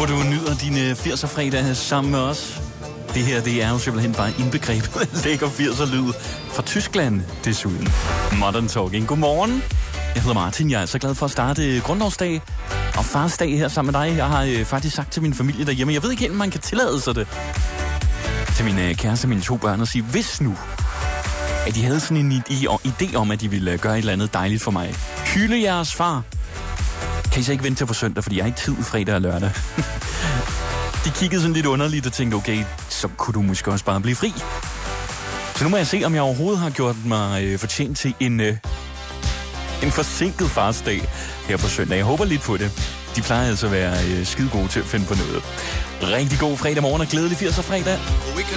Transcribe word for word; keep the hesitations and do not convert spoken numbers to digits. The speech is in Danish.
Håber, du nyder dine firser-fredag sammen med os. Det her, det er jo simpelthen bare indbegrebet af lækker firser-lyd fra Tyskland desuden. Modern Talking. Godmorgen. Jeg hedder Martin. Jeg er så glad for at starte grundlovsdag og farsdag her sammen med dig. Jeg har øh, faktisk sagt til min familie derhjemme, jeg ved ikke helt, om man kan tillade sig det. Til min øh, kæreste og mine to børn og sige, hvis nu, at de havde sådan en idé om, at de ville gøre et eller andet dejligt for mig. Hylde jeres far. Kan I så ikke vente til på søndag, fordi jeg har ikke tid fredag og lørdag. De kiggede sådan lidt underligt og tænkte, okay, så kunne du måske også bare blive fri. Så nu må jeg se, om jeg overhovedet har gjort mig øh, fortjent til en, øh, en forsinket farsdag her på søndag. Jeg håber lidt på det. De plejer altså at være øh, skide gode til at finde på noget. Rigtig god fredag morgen og glædelig firser fredag.